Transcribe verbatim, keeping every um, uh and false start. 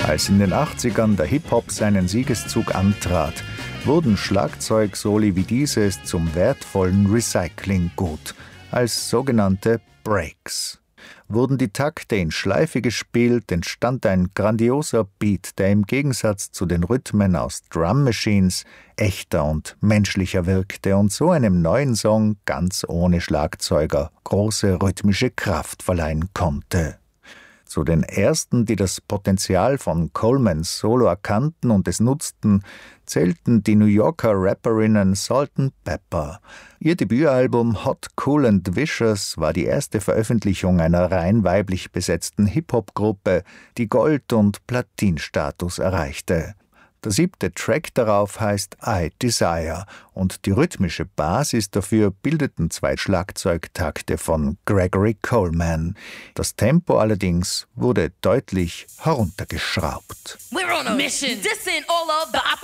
Als in den achtzigern der Hip-Hop seinen Siegeszug antrat, wurden Schlagzeugsoli wie dieses zum wertvollen Recyclinggut, als sogenannte Breaks. Wurden die Takte in Schleife gespielt, entstand ein grandioser Beat, der im Gegensatz zu den Rhythmen aus Drum Machines echter und menschlicher wirkte und so einem neuen Song ganz ohne Schlagzeuger große rhythmische Kraft verleihen konnte. Zu den ersten, die das Potenzial von Colemans Solo erkannten und es nutzten, zählten die New Yorker Rapperinnen Salt and Pepper. Ihr Debütalbum Hot, Cool and Vicious war die erste Veröffentlichung einer rein weiblich besetzten Hip-Hop-Gruppe, die Gold- und Platinstatus erreichte. Der siebte Track darauf heißt I Desire und die rhythmische Basis dafür bildeten zwei Schlagzeugtakte von Gregory Coleman. Das Tempo allerdings wurde deutlich heruntergeschraubt. We're on a mission, dissing all of the